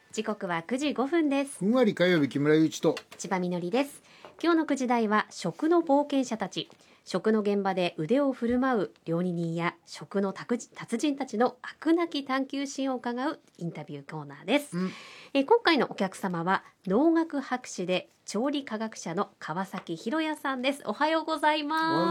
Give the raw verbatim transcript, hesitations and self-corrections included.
時刻はくじごふんです。 ふんわり火曜日、木村祐一と千葉みのりです。今日のくじ台は食の冒険者たち、食の現場で腕を振る舞う料理人や食の達人たちの飽くなき探求心を伺うインタビューコーナーです、うん、え今回のお客様は農学博士で調理科学者の川崎博也さんです。おはようございます。